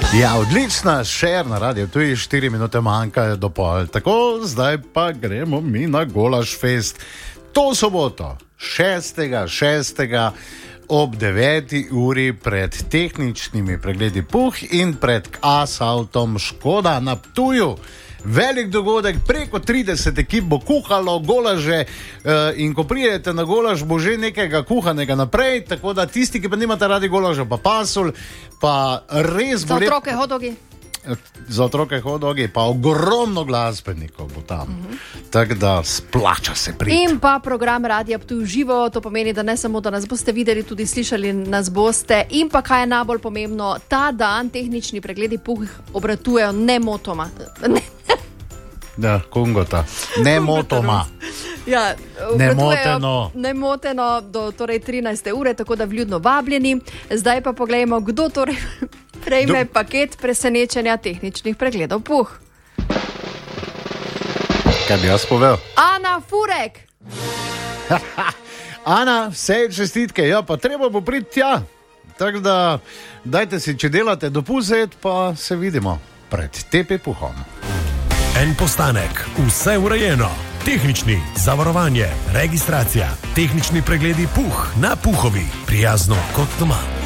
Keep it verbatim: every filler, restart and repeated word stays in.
Ja, odlična šer na radiju, tu je štiri minute manjka do pol. Tako, zdaj pa gremo mi na Golaž fest. To soboto, šestega šestega ob deveti uri pred tehničnimi pregledi Puh in pred Asfaltom Škoda na Ptuju. Velik dogodek, preko trideset ekip bo kuhalo golaže uh, in ko pridete na golaž, bo že nekega kuhanega naprej, tako da tisti, ki pa nimate radi golaža, pa pasulj, pa res bo lep... Za otroke hodogi. Za otroke hodogi, pa ogromno glasbenikov bo tam. Uh-huh. Tako da splača se priti. In pa program Radia Ptuj živo, to pomeni, da ne samo, da nas boste videli, tudi slišali nas boste. In pa, kaj je najbolj pomembno, ta dan tehnični pregledi Puh obratujejo nemotoma. Ne. Ja, kungota. Nemotoma. Ja, nemoteno. Nemoteno do torej trinajste ure, tako da vljudno vabljeni. Zdaj pa pogledajmo, kdo torej prejme Do... paket presenečenja tehničnih pregledov Puh. Kaj bi jaz povedal? Ana Furek. Ana, vse čestitke, ja, pa treba bo priti tja. Tako da, dajte si, če delate dopust, pa se vidimo pred T P Puhom. En postanek, vse urejeno. Tehnični, zavarovanje, registracija, tehnični pregledi Puh na Puhovi. Prijazno kot doma.